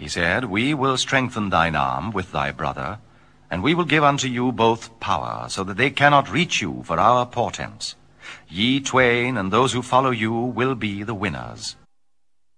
said, "We will strengthen thine arm with thy brother, and we will give unto you both power, so that they cannot reach you for our portents. Ye twain and those who follow you will be the winners."